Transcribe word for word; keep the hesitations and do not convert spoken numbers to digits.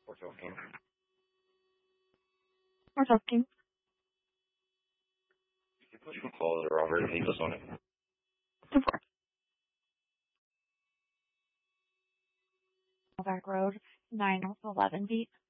We're talking. We're talking. You put your call to Robert, he goes on it. Two four. Back road, nine eleven beat.